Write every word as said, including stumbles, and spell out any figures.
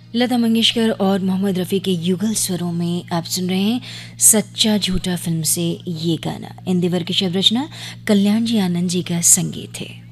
लता मंगेशकर और मोहम्मद रफ़ी के युगल स्वरों में आप सुन रहे हैं सच्चा झूठा फिल्म से ये गाना। इंदिवर की शब्द रचना कल्याण जी आनंद जी का संगीत है।